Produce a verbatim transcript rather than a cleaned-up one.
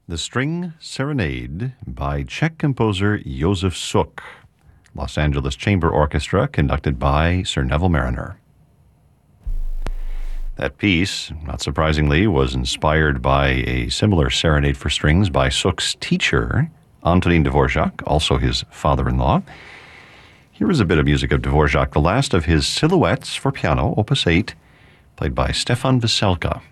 The String Serenade by Czech composer Josef Suk, Los Angeles Chamber Orchestra, conducted by Sir Neville Marriner. That piece, not surprisingly, was inspired by a similar serenade for strings by Suk's teacher, Antonín Dvorak, also his father-in-law. Here is a bit of music of Dvorak, the last of his silhouettes for piano, opus eight, played by Stefan Veselka.